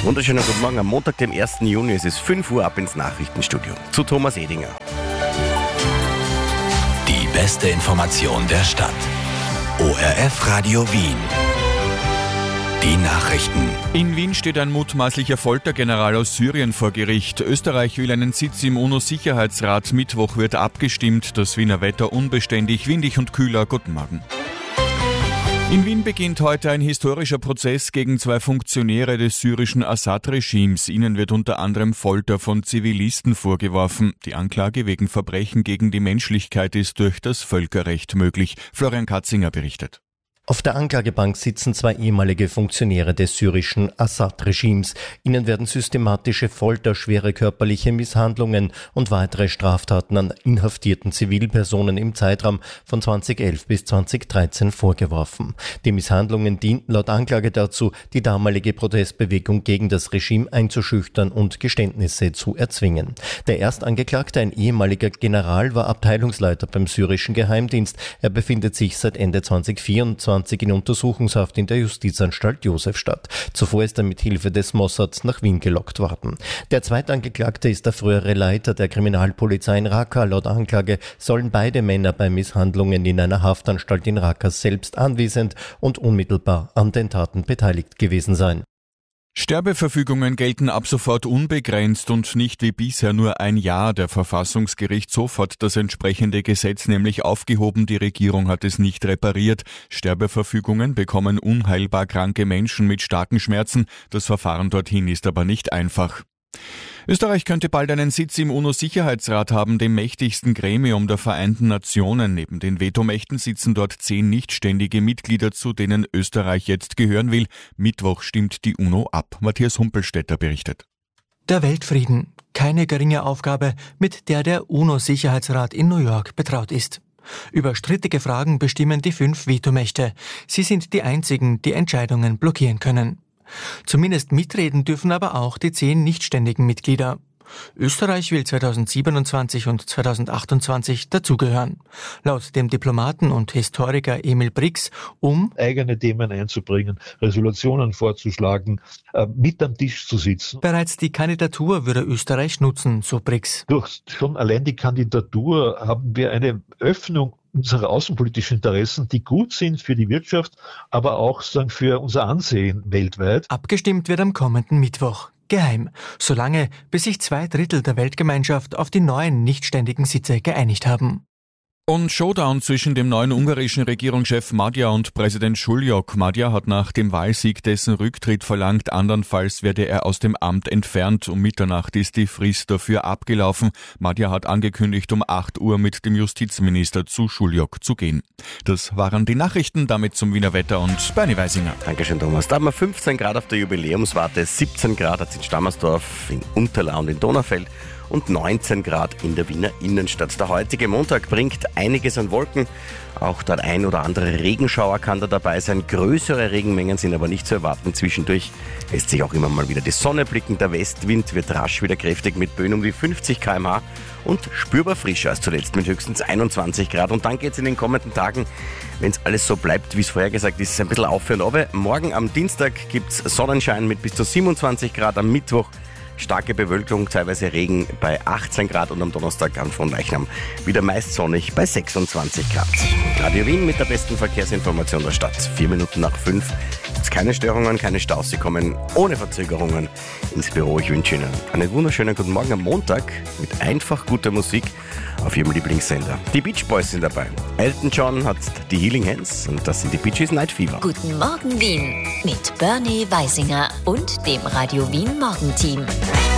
Wunderschönen guten Morgen am Montag, dem 1. Juni. Es ist 5 Uhr, ab ins Nachrichtenstudio. Zu Thomas Edinger. Die beste Information der Stadt. ORF Radio Wien. Die Nachrichten. In Wien steht ein mutmaßlicher Foltergeneral aus Syrien vor Gericht. Österreich will einen Sitz im UNO-Sicherheitsrat. Mittwoch wird abgestimmt. Das Wiener Wetter unbeständig, windig und kühler. Guten Morgen. In Wien beginnt heute ein historischer Prozess gegen 2 Funktionäre des syrischen Assad-Regimes. Ihnen wird unter anderem Folter von Zivilisten vorgeworfen. Die Anklage wegen Verbrechen gegen die Menschlichkeit ist durch das Völkerrecht möglich. Florian Katzinger berichtet. Auf der Anklagebank sitzen 2 ehemalige Funktionäre des syrischen Assad-Regimes. Ihnen werden systematische Folter, schwere körperliche Misshandlungen und weitere Straftaten an inhaftierten Zivilpersonen im Zeitraum von 2011 bis 2013 vorgeworfen. Die Misshandlungen dienten laut Anklage dazu, die damalige Protestbewegung gegen das Regime einzuschüchtern und Geständnisse zu erzwingen. Der Erstangeklagte, ein ehemaliger General, war Abteilungsleiter beim syrischen Geheimdienst. Er befindet sich seit Ende 2024 in Untersuchungshaft in der Justizanstalt Josefstadt. Zuvor ist er mit Hilfe des Mossad nach Wien gelockt worden. Der Zweitangeklagte ist der frühere Leiter der Kriminalpolizei in Raqqa. Laut Anklage sollen beide Männer bei Misshandlungen in einer Haftanstalt in Raqqa selbst anwesend und unmittelbar an den Taten beteiligt gewesen sein. Sterbeverfügungen gelten ab sofort unbegrenzt und nicht wie bisher nur ein Jahr. Der Verfassungsgerichtshof hat das entsprechende Gesetz nämlich aufgehoben. Die Regierung hat es nicht repariert. Sterbeverfügungen bekommen unheilbar kranke Menschen mit starken Schmerzen. Das Verfahren dorthin ist aber nicht einfach. Österreich könnte bald einen Sitz im UNO-Sicherheitsrat haben, dem mächtigsten Gremium der Vereinten Nationen. Neben den Vetomächten sitzen dort 10 nichtständige Mitglieder, zu denen Österreich jetzt gehören will. Mittwoch stimmt die UNO ab. Matthias Humpelstädter berichtet. Der Weltfrieden. Keine geringe Aufgabe, mit der der UNO-Sicherheitsrat in New York betraut ist. Über strittige Fragen bestimmen die 5 Vetomächte. Sie sind die einzigen, die Entscheidungen blockieren können. Zumindest mitreden dürfen aber auch die 10 nichtständigen Mitglieder. Österreich will 2027 und 2028 dazugehören. Laut dem Diplomaten und Historiker Emil Brix eigene Themen einzubringen, Resolutionen vorzuschlagen, mit am Tisch zu sitzen. Bereits die Kandidatur würde Österreich nutzen, so Brix. Durch schon allein die Kandidatur haben wir eine Öffnung unserer außenpolitischen Interessen, die gut sind für die Wirtschaft, aber auch für unser Ansehen weltweit. Abgestimmt wird am kommenden Mittwoch. Geheim, solange bis sich 2/3 der Weltgemeinschaft auf die neuen nichtständigen Sitze geeinigt haben. Und Showdown zwischen dem neuen ungarischen Regierungschef Magyar und Präsident Šuljok. Magyar hat nach dem Wahlsieg dessen Rücktritt verlangt, andernfalls werde er aus dem Amt entfernt. Um Mitternacht ist die Frist dafür abgelaufen. Magyar hat angekündigt, um 8 Uhr mit dem Justizminister zu Šuljok zu gehen. Das waren die Nachrichten, damit zum Wiener Wetter und Bernie Weisinger. Dankeschön, Thomas. Da haben wir 15 Grad auf der Jubiläumswarte, 17 Grad hat es in Stammersdorf, in Unterlau und in Donaufeld und 19 Grad in der Wiener Innenstadt. Der heutige Montag bringt einiges an Wolken. Auch der ein oder andere Regenschauer kann da dabei sein. Größere Regenmengen sind aber nicht zu erwarten. Zwischendurch lässt sich auch immer mal wieder die Sonne blicken. Der Westwind wird rasch wieder kräftig mit Böen um die 50 km/h und spürbar frischer als zuletzt mit höchstens 21 Grad. Und dann geht es in den kommenden Tagen, wenn es alles so bleibt, wie es vorher gesagt ist, ein bisschen auf und runter. Morgen am Dienstag gibt es Sonnenschein mit bis zu 27 Grad. Am Mittwoch starke Bewölkung, teilweise Regen bei 18 Grad und am Donnerstag dann von Leichnam wieder meist sonnig bei 26 Grad. Radio Wien mit der besten Verkehrsinformation der Stadt. 4 Minuten nach 5. Jetzt keine Störungen, keine Staus. Sie kommen ohne Verzögerungen ins Büro. Ich wünsche Ihnen einen wunderschönen guten Morgen am Montag mit einfach guter Musik auf Ihrem Lieblingssender. Die Beach Boys sind dabei. Elton John hat die Healing Hands und das sind die Bee Gees Night Fever. Guten Morgen Wien mit Bernie Weisinger und dem Radio Wien Morgenteam.